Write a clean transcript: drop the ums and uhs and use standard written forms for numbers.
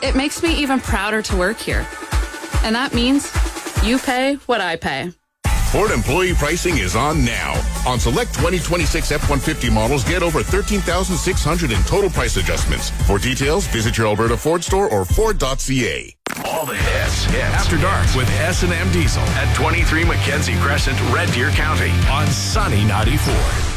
It makes me even prouder to work here. And that means you pay what I pay. Ford employee pricing is on now. On select 2026 F-150 models, get over $13,600 in total price adjustments. For details, visit your Alberta Ford store or Ford.ca. All the hits. After Dark with S&M Diesel at 23 Mackenzie Crescent, Red Deer County on Sunny 94.